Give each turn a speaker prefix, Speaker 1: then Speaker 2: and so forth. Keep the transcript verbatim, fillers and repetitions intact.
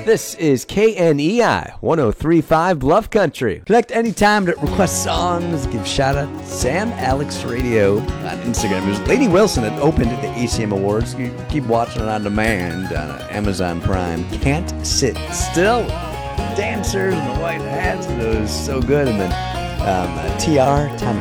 Speaker 1: This is K N E I one oh three point five Bluff Country.
Speaker 2: Collect anytime to request songs. Give shout out to Sam Alex Radio on Instagram. It was Lady Wilson that opened the A C M Awards. You keep watching it on demand on Amazon Prime. Can't Sit Still. Dancers in the white hats. It was so good. And then um, T R, Tom